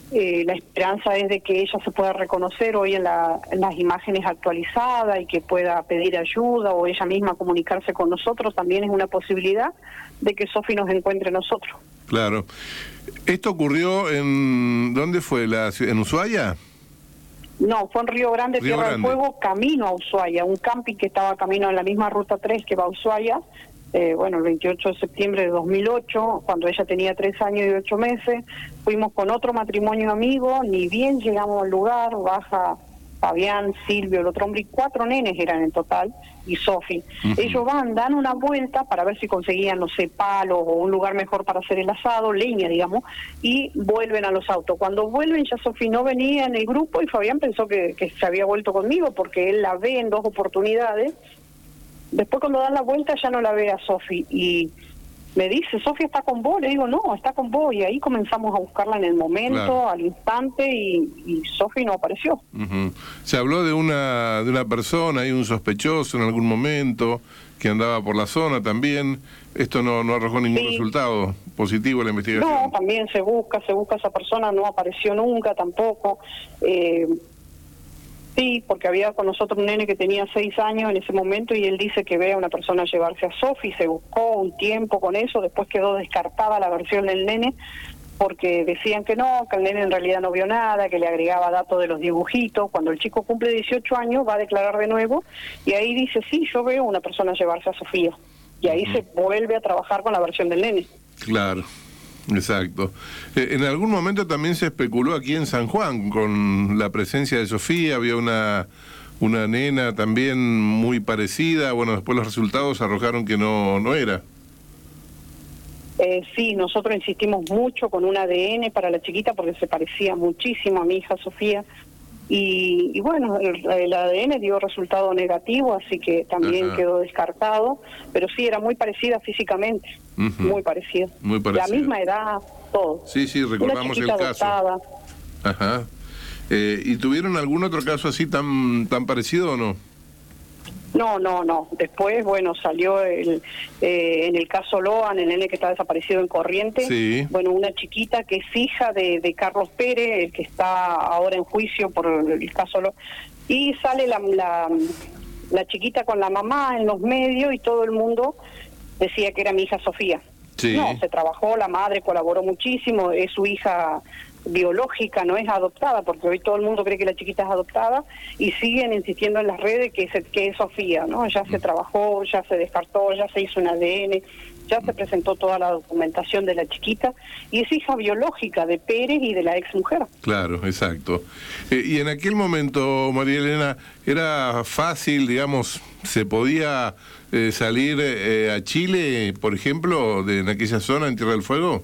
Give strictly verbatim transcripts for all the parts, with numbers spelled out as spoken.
Eh, la esperanza es de que ella se pueda reconocer hoy en, la, en las imágenes actualizadas y que pueda pedir ayuda o ella misma comunicarse con nosotros. También es una posibilidad de que Sofi nos encuentre a nosotros. Claro. ¿Esto ocurrió en... ¿Dónde fue? La, ¿En Ushuaia? No, fue en Río Grande, Río Tierra Grande. del Fuego, camino a Ushuaia, un camping que estaba camino en la misma ruta tres que va a Ushuaia. Eh, bueno, el veintiocho de septiembre de dos mil ocho, cuando ella tenía tres años y ocho meses, fuimos con otro matrimonio amigo, ni bien llegamos al lugar, baja Fabián, Silvio, el otro hombre, y cuatro nenes eran en total, y Sofi. Uh-huh. Ellos van, dan una vuelta para ver si conseguían, no sé, palos o un lugar mejor para hacer el asado, leña, digamos, y vuelven a los autos. Cuando vuelven ya Sofi no venía en el grupo y Fabián pensó que, que se había vuelto conmigo porque él la ve en dos oportunidades. Después cuando dan la vuelta ya no la ve a Sofi y me dice, Sofi está con vos, le digo, no, está con vos, y ahí comenzamos a buscarla en el momento, claro, al instante, y, y Sofi no apareció. Uh-huh. Se habló de una de una persona, hay un sospechoso en algún momento que andaba por la zona también. Esto no, no arrojó ningún sí. resultado positivo en la investigación. No, también se busca, se busca esa persona, no apareció nunca tampoco. Eh, Sí, porque había con nosotros un nene que tenía seis años en ese momento y él dice que ve a una persona llevarse a Sofi, se buscó un tiempo con eso, después quedó descartada la versión del nene porque decían que no, que el nene en realidad no vio nada, que le agregaba datos de los dibujitos. Cuando el chico cumple dieciocho años va a declarar de nuevo y ahí dice, sí, yo veo a una persona llevarse a Sofía. Y ahí uh-huh. se vuelve a trabajar con la versión del nene. Claro. Exacto. Eh, en algún momento también se especuló aquí en San Juan con la presencia de Sofía, había una una nena también muy parecida, bueno, después los resultados arrojaron que no no era. Eh, sí, nosotros insistimos mucho con un A D N para la chiquita porque se parecía muchísimo a mi hija Sofía. Y, y bueno, el, el A D N dio resultado negativo, así que también Ajá. quedó descartado, pero sí, era muy parecida físicamente, uh-huh. muy parecida. Muy parecida. La misma edad, todo. Sí, sí, recordamos el caso. Adoptada. Ajá. Eh, ¿Y tuvieron algún otro caso así tan tan parecido o no? No, no, no. Después, bueno, salió el eh, en el caso Loan, el nene que está desaparecido en Corrientes. Sí. Bueno, una chiquita que es hija de, de Carlos Pérez, el que está ahora en juicio por el caso Loan. Y sale la, la, la chiquita con la mamá en los medios y todo el mundo decía que era mi hija Sofía. Sí. No, se trabajó, la madre colaboró muchísimo, es su hija biológica, no es adoptada, porque hoy todo el mundo cree que la chiquita es adoptada y siguen insistiendo en las redes que es, que es Sofía, ¿no? Ya se trabajó, ya se descartó, ya se hizo un A D N, ya se presentó toda la documentación de la chiquita y es hija biológica de Pérez y de la ex mujer. Claro, exacto. Eh, y en aquel momento, María Elena, ¿era fácil, digamos, se podía eh, salir eh, a Chile, por ejemplo, de en aquella zona, en Tierra del Fuego?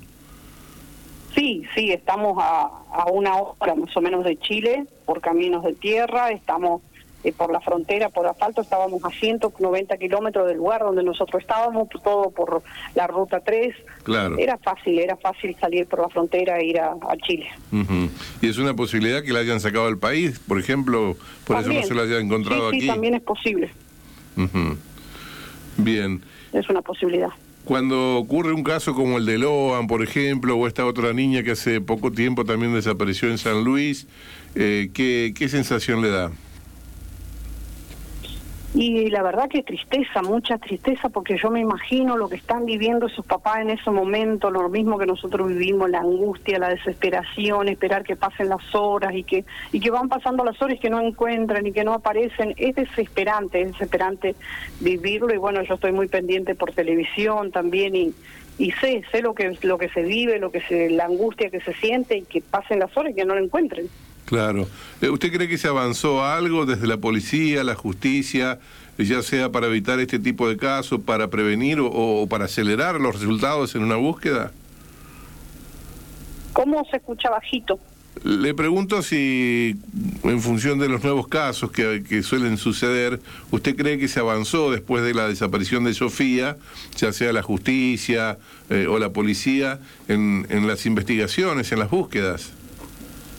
Sí, sí, estamos a, a una hora más o menos de Chile, por caminos de tierra, estamos eh, por la frontera, por asfalto, estábamos a ciento noventa kilómetros del lugar donde nosotros estábamos, todo por la ruta tres. Claro. Era fácil, era fácil salir por la frontera e ir a, a Chile. Uh-huh. ¿Y es una posibilidad que la hayan sacado del país, por ejemplo, por también. eso no se la haya encontrado sí, aquí? Sí, también es posible. Uh-huh. Bien. Es una posibilidad. Cuando ocurre un caso como el de Loan, por ejemplo, o esta otra niña que hace poco tiempo también desapareció en San Luis, eh, ¿qué, qué sensación le da? Y la verdad que tristeza, mucha tristeza, porque yo me imagino lo que están viviendo esos papás en ese momento, lo mismo que nosotros vivimos, la angustia, la desesperación, esperar que pasen las horas y que y que van pasando las horas y que no encuentran y que no aparecen. Es desesperante, es desesperante vivirlo y bueno, yo estoy muy pendiente por televisión también y y sé, sé lo que lo que se vive, lo que se la angustia que se siente y que pasen las horas y que no lo encuentren. Claro. ¿Usted cree que se avanzó algo desde la policía, la justicia, ya sea para evitar este tipo de casos, para prevenir o, o para acelerar los resultados en una búsqueda? ¿Cómo se escucha bajito? Le pregunto si, en función de los nuevos casos que, que suelen suceder, ¿usted cree que se avanzó después de la desaparición de Sofía, ya sea la justicia eh, o la policía, en, en las investigaciones, en las búsquedas?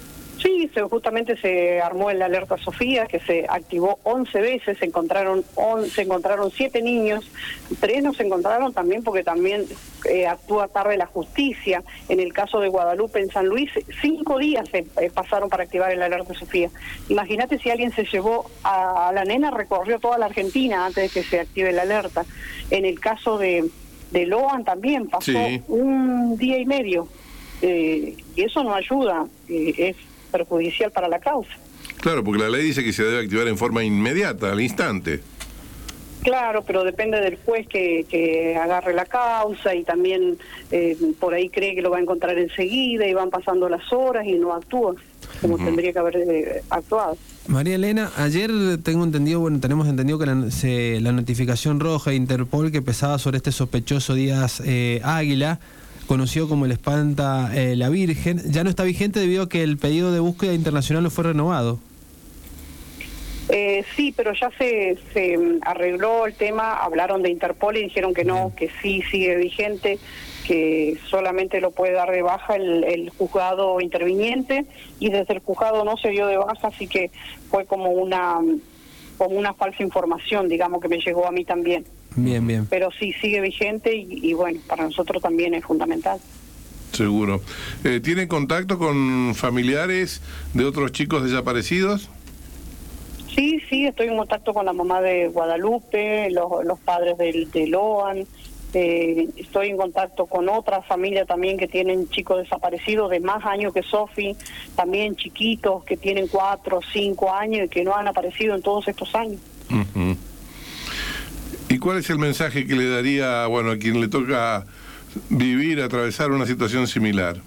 Sí, se, justamente se armó el alerta Sofía, que se activó once veces, se encontraron on, se encontraron siete niños, tres no se encontraron también porque también eh, actúa tarde la justicia. En el caso de Guadalupe en San Luis, cinco días se eh, pasaron para activar el alerta Sofía. Imagínate si alguien se llevó a, a la nena, recorrió toda la Argentina antes de que se active la alerta. En el caso de, de Loan también pasó sí. un día y medio, eh, y eso no ayuda, eh, es perjudicial para la causa. Claro, porque la ley dice que se debe activar en forma inmediata, al instante. Claro, pero depende del juez que, que agarre la causa y también eh, por ahí cree que lo va a encontrar enseguida y van pasando las horas y no actúa como uh-huh. tendría que haber eh, actuado. María Elena, ayer tengo entendido, bueno, tenemos entendido que la, se, la notificación roja de Interpol que pesaba sobre este sospechoso Díaz eh, Águila, conocido como el Espanta eh, la Virgen, ya no está vigente debido a que el pedido de búsqueda internacional no fue renovado. Eh, sí, pero ya se, se arregló el tema, hablaron de Interpol y dijeron que no, que sí sigue vigente, que solamente lo puede dar de baja el, el juzgado interviniente, y desde el juzgado no se dio de baja, así que fue como una, como una falsa información, digamos, que me llegó a mí también. Bien, bien. Pero sí sigue vigente y, y bueno, para nosotros también es fundamental. Seguro. Eh, ¿Tiene contacto con familiares de otros chicos desaparecidos? Sí, sí, estoy en contacto con la mamá de Guadalupe, los, los padres de, de Loan, eh, estoy en contacto con otra familia también que tienen chicos desaparecidos de más años que Sofi, también chiquitos que tienen cuatro o cinco años y que no han aparecido en todos estos años. Uh-huh. ¿Y cuál es el mensaje que le daría, bueno, a quien le toca vivir, atravesar una situación similar?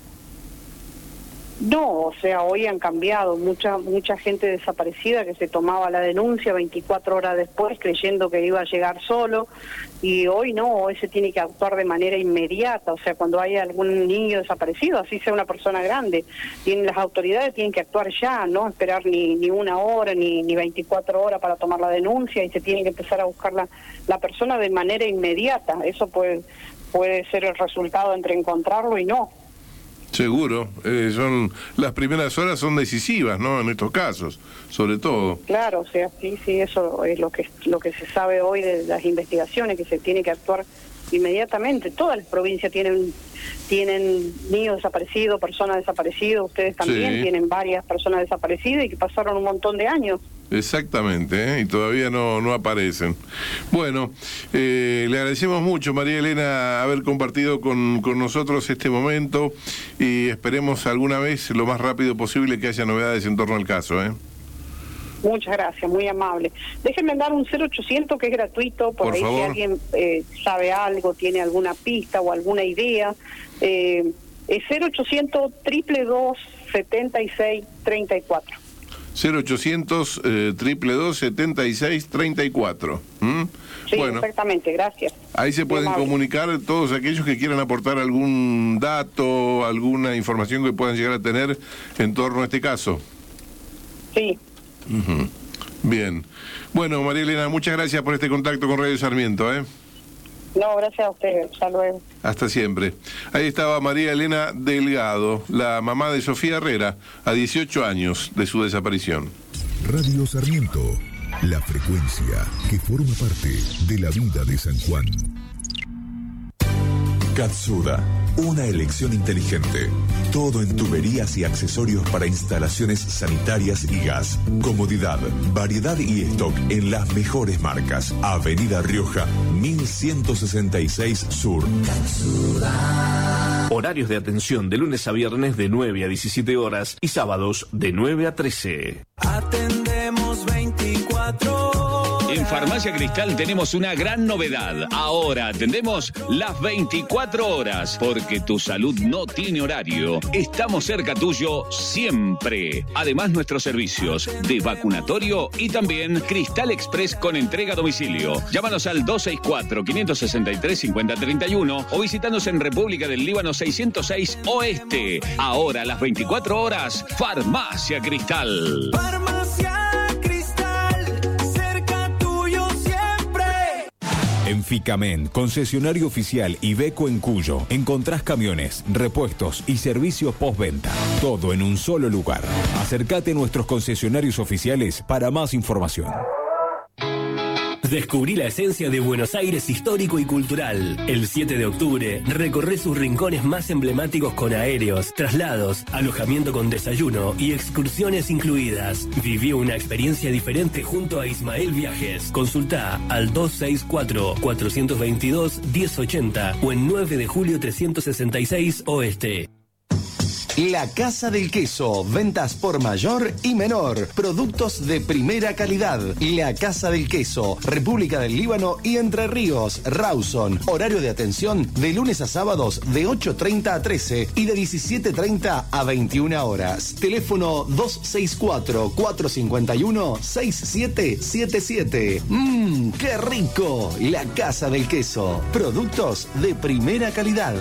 No, o sea, hoy han cambiado, mucha mucha gente desaparecida que se tomaba la denuncia veinticuatro horas después creyendo que iba a llegar solo, y hoy no, hoy se tiene que actuar de manera inmediata, o sea, cuando hay algún niño desaparecido, así sea una persona grande, tienen las autoridades tienen que actuar ya, no esperar ni ni una hora ni ni veinticuatro horas para tomar la denuncia, y se tiene que empezar a buscar la, la persona de manera inmediata. Eso puede puede ser el resultado entre encontrarlo y no. Seguro, eh, son las primeras horas son decisivas, ¿no? En estos casos, sobre todo. Claro, o sea, sí, sí, eso es lo que lo que se sabe hoy de las investigaciones, que se tiene que actuar inmediatamente. Todas las provincias tienen tienen niños desaparecidos, personas desaparecidas, ustedes también sí. tienen varias personas desaparecidas y que pasaron un montón de años. Exactamente, ¿eh? Y todavía no, no aparecen. Bueno, eh, le agradecemos mucho, María Elena, haber compartido con, con nosotros este momento, y esperemos alguna vez, lo más rápido posible, que haya novedades en torno al caso, ¿eh? Muchas gracias, muy amable. Déjenme dar un cero ochocientos que es gratuito, por, por ahí favor. Si alguien eh, sabe algo, tiene alguna pista o alguna idea. Eh, es cero ochocientos, triple dos, setenta y seis, treinta y cuatro. cero ochocientos, eh, triple dos, setenta y seis, treinta y cuatro. ¿Mm? Sí, bueno, exactamente, gracias. Ahí se pueden comunicar todos aquellos que quieran aportar algún dato, alguna información que puedan llegar a tener en torno a este caso. Sí. Uh-huh. Bien. Bueno, María Elena, muchas gracias por este contacto con Radio Sarmiento, ¿eh? No, gracias a ustedes. Hasta luego. Hasta siempre. Ahí estaba María Elena Delgado, la mamá de Sofía Herrera, a dieciocho años de su desaparición. Radio Sarmiento, la frecuencia que forma parte de la vida de San Juan. Katsuda, una elección inteligente. Todo en tuberías y accesorios para instalaciones sanitarias y gas. Comodidad, variedad y stock en las mejores marcas. Avenida Rioja, mil ciento sesenta y seis Sur. Katsuda. Horarios de atención de lunes a viernes de nueve a diecisiete horas y sábados de nueve a trece. Atendemos veinticuatro horas. En Farmacia Cristal tenemos una gran novedad. Ahora atendemos las veinticuatro horas, porque tu salud no tiene horario. Estamos cerca tuyo siempre. Además, nuestros servicios de vacunatorio y también Cristal Express con entrega a domicilio. Llámanos al dos seis cuatro, cinco seis tres, cinco cero tres uno o visítanos en República del Líbano seiscientos seis Oeste. Ahora, las veinticuatro horas, Farmacia Cristal. Farmacia Cristal, cerca tuyo siempre. En Ficamen, concesionario oficial Iveco en Cuyo. Encontrás camiones, repuestos y servicios postventa. Todo en un solo lugar. Acércate a nuestros concesionarios oficiales para más información. Descubrí la esencia de Buenos Aires histórico y cultural. El siete de octubre recorre sus rincones más emblemáticos con aéreos, traslados, alojamiento con desayuno y excursiones incluidas. Viví una experiencia diferente junto a Ismael Viajes. Consulta al dos seis cuatro, cuatro dos dos, uno cero ocho cero o en nueve de julio trescientos sesenta y seis Oeste. La Casa del Queso, ventas por mayor y menor, productos de primera calidad. La Casa del Queso, República del Líbano y Entre Ríos, Rawson. Horario de atención de lunes a sábados de ocho treinta a trece y de diecisiete treinta a veintiuna horas. Teléfono dos seis cuatro, cuatro cinco uno, seis siete siete siete. Mmm, qué rico. La Casa del Queso, productos de primera calidad.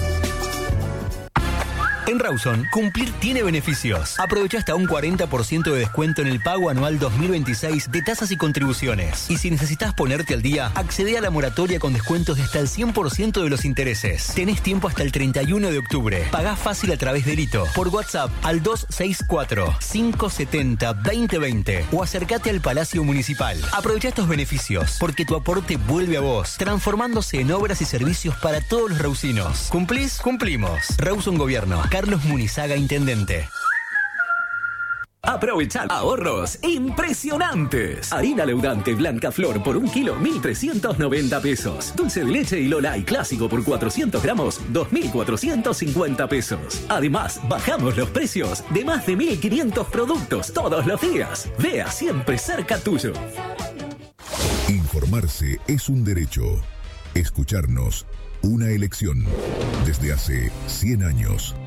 En Rawson, cumplir tiene beneficios. Aprovecha hasta un cuarenta por ciento de descuento en el pago anual dos mil veintiséis de tasas y contribuciones. Y si necesitas ponerte al día, accede a la moratoria con descuentos de hasta el cien por ciento de los intereses. Tenés tiempo hasta el treinta y uno de octubre. Pagá fácil a través de Lito. Por WhatsApp al dos seis cuatro, cinco siete cero, dos cero dos cero o acércate al Palacio Municipal. Aprovecha estos beneficios porque tu aporte vuelve a vos, transformándose en obras y servicios para todos los rausinos. ¿Cumplís? Cumplimos. Rawson Gobierno. Carlos Munizaga, intendente. Aprovechar ahorros impresionantes. Harina leudante Blanca Flor por un kilo, mil trescientos noventa pesos. Dulce de leche y Lolay clásico por cuatrocientos gramos, dos mil cuatrocientos cincuenta pesos. Además, bajamos los precios de más de mil quinientos productos todos los días. Vea siempre cerca tuyo. Informarse es un derecho. Escucharnos, una elección. Desde hace cien años.